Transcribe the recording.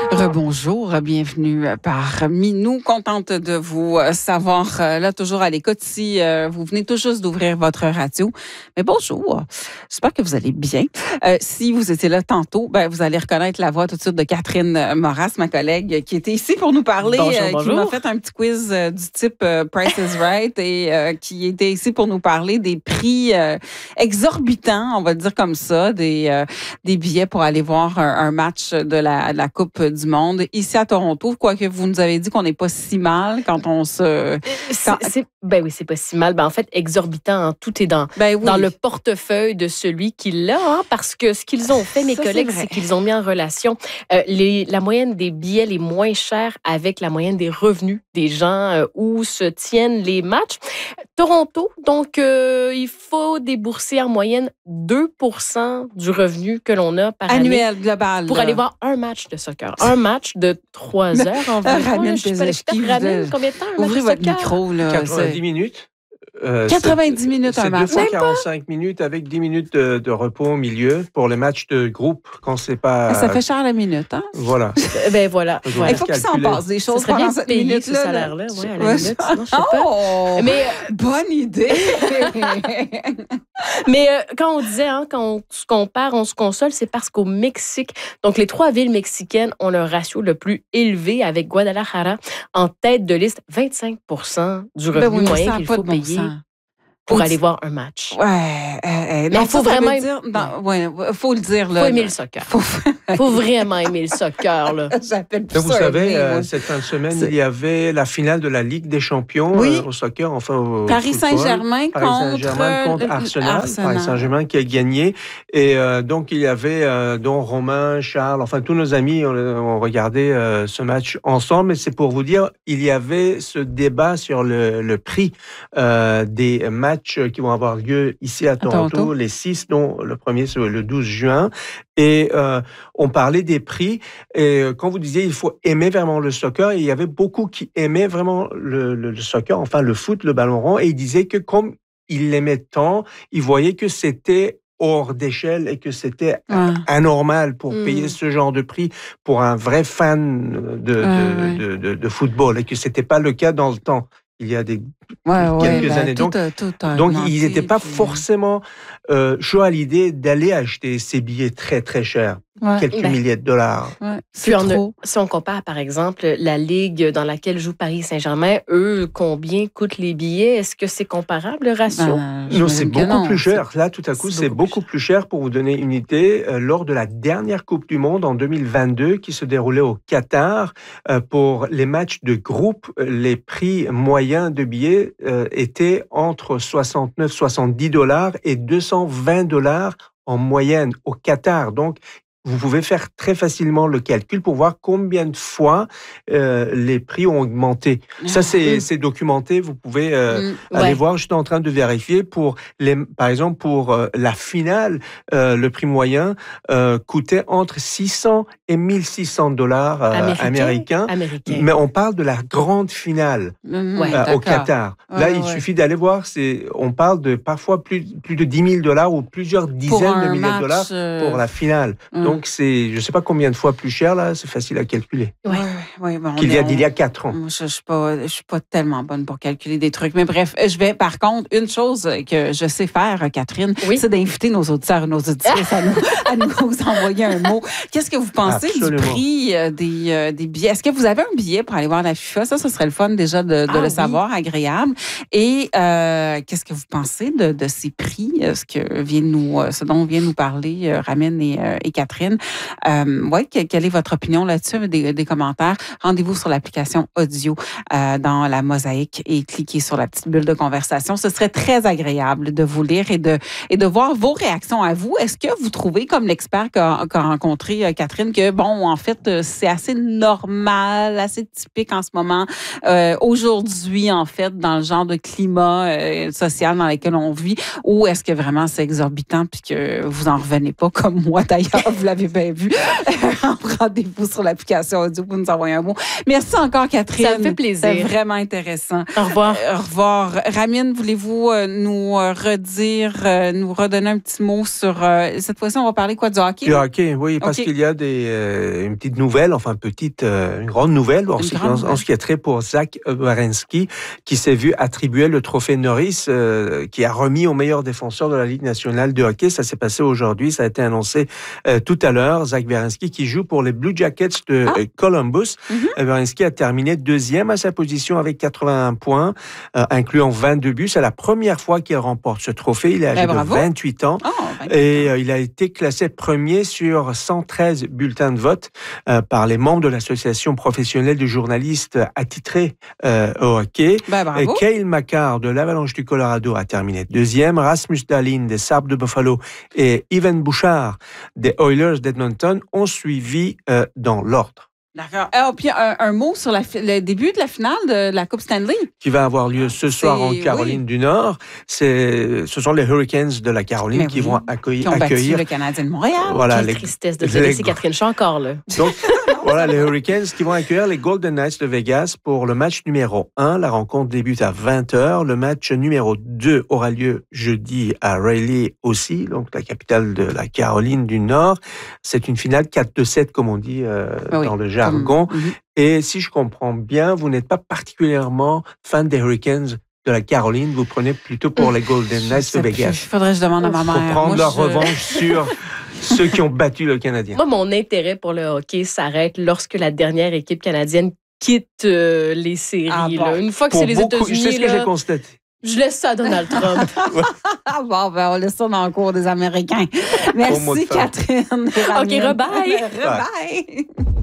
Rebonjour, bienvenue parmi nous. Contente de vous savoir là toujours à l'écoute si vous venez tout juste d'ouvrir votre radio. Mais bonjour, j'espère que vous allez bien. Si vous étiez là tantôt, vous allez reconnaître la voix tout de suite de Catherine Moras, ma collègue, qui était ici pour nous parler, bonjour. qui m'a fait un petit quiz du type Price is Right et qui était ici pour nous parler des prix exorbitants, on va dire comme ça, des billets pour aller voir un match de la Coupe du Monde ici à Toronto, quoique vous nous avez dit qu'on n'est pas si mal quand on se... Oui, c'est pas si mal. En fait, exorbitant, hein, tout est dans le portefeuille de celui qui l'a, hein, parce que ce qu'ils ont fait, mes collègues, c'est qu'ils ont mis en relation la moyenne des billets les moins chers avec la moyenne des revenus des gens où se tiennent les matchs. Toronto, donc, il faut débourser en moyenne 2% du revenu que l'on a par année. Annuel, global. Pour aller voir un match de soccer. Un match de 3 heures environ. Ramène tes esquives. Ramène combien de temps? Ouvrez votre micro. Là, 90 minutes. 90 minutes un match. C'est 245 minutes avec 10 minutes de repos au milieu pour les matchs de groupe quand c'est pas... Ça fait cher la minute, hein? Voilà. Voilà. Il faut qu'il s'en passe des choses pendant cette minute-là. Ce salaire-là, à la minute, sinon, je sais pas. Mais bonne idée! Mais quand on disait, quand on se compare, on se console, c'est parce qu'au Mexique, donc les 3 villes mexicaines ont le ratio le plus élevé avec Guadalajara en tête de liste, 25% du revenu moyen qu'il faut payer pour aller voir un match. Mais il faut vraiment... faut le dire. Là, faut aimer le soccer. Faut vraiment aimer le soccer. Là. J'appelle plus vous savez, cette fin de semaine, il y avait la finale de la Ligue des champions au soccer, au Paris Saint-Germain contre Arsenal. Paris Saint-Germain qui a gagné. Et donc, il y avait dont Romain, Charles, tous nos amis ont regardé ce match ensemble. Et c'est pour vous dire, il y avait ce débat sur le prix des matchs qui vont avoir lieu ici à Toronto, les 6, dont le premier c'est le 12 juin. Et on parlait des prix. Et quand vous disiez il faut aimer vraiment le soccer, il y avait beaucoup qui aimaient vraiment le soccer, le foot, le ballon rond. Et ils disaient que comme ils l'aimaient tant, ils voyaient que c'était hors d'échelle et que c'était anormal pour payer ce genre de prix pour un vrai fan de football et que c'était pas le cas dans le temps. Il y a quelques années. Donc ils n'étaient pas forcément chauds à l'idée d'aller acheter ces billets très, très chers. Quelques milliers de dollars. Si on compare, par exemple, la ligue dans laquelle joue Paris Saint-Germain, eux, combien coûtent les billets? Est-ce que c'est comparable, le ratio? Non, c'est beaucoup plus cher. Là, tout à coup, c'est beaucoup plus cher. Pour vous donner une idée, lors de la dernière Coupe du Monde en 2022, qui se déroulait au Qatar, pour les matchs de groupe, les prix moyens de billets étaient entre 69-70 $ et 220 $ en moyenne au Qatar. Donc, vous pouvez faire très facilement le calcul pour voir combien de fois les prix ont augmenté. Ça, c'est documenté. Vous pouvez aller voir. Je suis en train de vérifier. Par exemple, pour la finale, le prix moyen coûtait entre 600 et 1600 $ américains. Mais on parle de la grande finale au Qatar. Là, il suffit d'aller voir. On parle de parfois plus de 10 000 $ ou plusieurs dizaines de milliers de dollars pour la finale. Donc, c'est, je ne sais pas combien de fois plus cher, là, c'est facile à calculer. Qu'il y a 4 ans. Je ne suis pas tellement bonne pour calculer des trucs. Mais bref, par contre, une chose que je sais faire, Catherine, c'est d'inviter nos auditeurs et nos auditrices à nous envoyer un mot. Qu'est-ce que vous pensez du prix des billets? Est-ce que vous avez un billet pour aller voir la FIFA? Ça serait le fun déjà de le savoir, agréable. Et qu'est-ce que vous pensez de ces prix? Ce dont vient nous parler Ramène et Catherine? Quelle est votre opinion là-dessus? Des commentaires. Rendez-vous sur l'application audio dans la mosaïque et cliquez sur la petite bulle de conversation. Ce serait très agréable de vous lire et de voir vos réactions à vous. Est-ce que vous trouvez, comme l'expert qu'a rencontré Catherine, que en fait, c'est assez normal, assez typique en ce moment, aujourd'hui, en fait, dans le genre de climat social dans lequel on vit, ou est-ce que vraiment c'est exorbitant puis que vous en revenez pas, comme moi d'ailleurs, vous l'avez bien vu. Rendez-vous sur l'application audio pour nous envoyer un mot. Merci encore, Catherine. Ça me fait plaisir. C'est vraiment intéressant. Au revoir. Au revoir. Ramine, voulez-vous nous redonner un petit mot sur... cette fois-ci, on va parler quoi, du hockey? Du hockey, oui, parce qu'il y a une petite nouvelle, une grande nouvelle, en ce qui a trait pour Zach Werenski, qui s'est vu attribuer le trophée Norris, qui a remis au meilleur défenseur de la Ligue nationale de hockey. Ça s'est passé aujourd'hui, ça a été annoncé tout à l'heure. Zach Werenski, qui joue pour les Blue Jackets de Columbus. Werenski a terminé deuxième à sa position avec 81 points, incluant 22 buts. C'est la première fois qu'il remporte ce trophée. Il est âgé de 28 ans. Et il a été classé premier sur 113 bulletins de vote par les membres de l'Association professionnelle de journalistes attitrés au hockey. Et Cale Makar de l'Avalanche du Colorado a terminé deuxième. Rasmus Dahlin des Sabres de Buffalo et Evan Bouchard des Oilers d'Edmonton ont suivi dans l'ordre. D'accord. Puis un mot sur le début de la finale de la Coupe Stanley. Qui va avoir lieu ce soir en Caroline du Nord. Ce sont les Hurricanes de la Caroline qui vont accueillir... Qui ont battu le Canadien de Montréal. Voilà, quelle tristesse de te laisser, Catherine. Je suis encore là. Donc, voilà, les Hurricanes qui vont accueillir les Golden Knights de Vegas pour le match numéro 1. La rencontre débute à 20h. Le match numéro 2 aura lieu jeudi à Raleigh aussi, donc la capitale de la Caroline du Nord. C'est une finale 4-7, comme on dit dans le jargon. Et si je comprends bien, vous n'êtes pas particulièrement fan des Hurricanes de la Caroline, vous prenez plutôt pour les Golden Knights de Vegas. Il faudrait que je demande à ma mère. Pour prendre leur revanche sur ceux qui ont battu le Canadien. Moi, mon intérêt pour le hockey s'arrête lorsque la dernière équipe canadienne quitte les séries. Une fois que c'est les États-Unis. C'est ce que j'ai constaté. Je laisse ça à Donald Trump. On laisse ça dans le cours des Américains. Merci, Catherine. OK, bye. Bye.